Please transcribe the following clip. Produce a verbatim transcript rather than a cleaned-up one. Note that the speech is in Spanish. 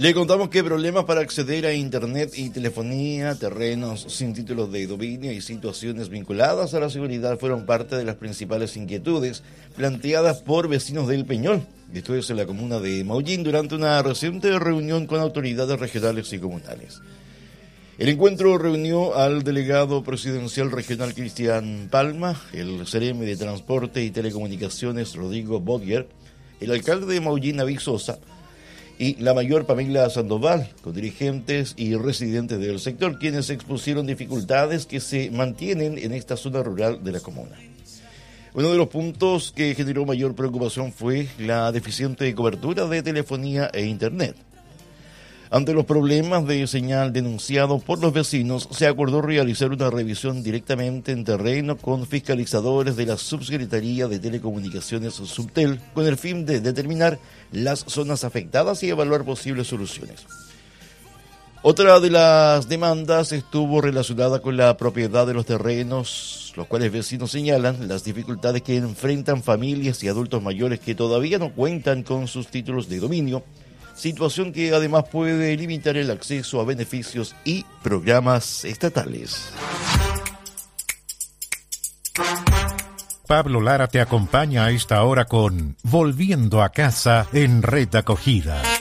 Le contamos que problemas para acceder a internet y telefonía, terrenos sin títulos de dominio y situaciones vinculadas a la seguridad fueron parte de las principales inquietudes planteadas por vecinos del Peñol. Esto es en la comuna de Maullín durante una reciente reunión con autoridades regionales y comunales. El encuentro reunió al delegado presidencial regional Cristian Palma, el C E R E M de Transporte y Telecomunicaciones Rodrigo Bodger, el alcalde de Maullín David Sosa y la mayor Pamela Sandoval, con dirigentes y residentes del sector, quienes expusieron dificultades que se mantienen en esta zona rural de la comuna. Uno de los puntos que generó mayor preocupación fue la deficiente cobertura de telefonía e internet. Ante los problemas de señal denunciados por los vecinos, se acordó realizar una revisión directamente en terreno con fiscalizadores de la Subsecretaría de Telecomunicaciones Subtel, con el fin de determinar las zonas afectadas y evaluar posibles soluciones. Otra de las demandas estuvo relacionada con la propiedad de los terrenos, los cuales vecinos señalan las dificultades que enfrentan familias y adultos mayores que todavía no cuentan con sus títulos de dominio, situación que además puede limitar el acceso a beneficios y programas estatales. Pablo Lara te acompaña a esta hora con Volviendo a Casa en Red Acogida.